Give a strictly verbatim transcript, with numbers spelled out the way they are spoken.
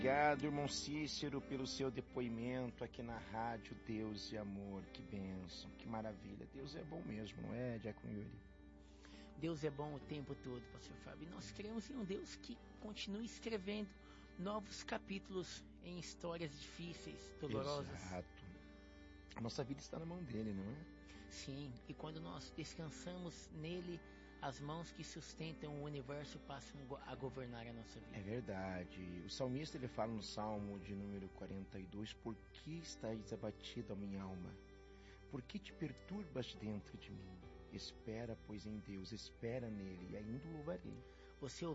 Obrigado, irmão Cícero, pelo seu depoimento aqui na rádio Deus e Amor. Que bênção, que maravilha. Deus é bom mesmo, não é, Diácono Yuri? Deus é bom o tempo todo, pastor Fábio. E nós cremos em um Deus que continue escrevendo novos capítulos em histórias difíceis, dolorosas. Exato. A nossa vida está na mão dele, não é? Sim, e quando nós descansamos nele, as mãos que sustentam o universo passam a governar a nossa vida. É verdade. O salmista ele fala no Salmo de número quarenta e dois: por que estás abatida, minha alma? Por que te perturbas dentro de mim? Espera, pois, em Deus, espera nele, e ainda o louvarei. Você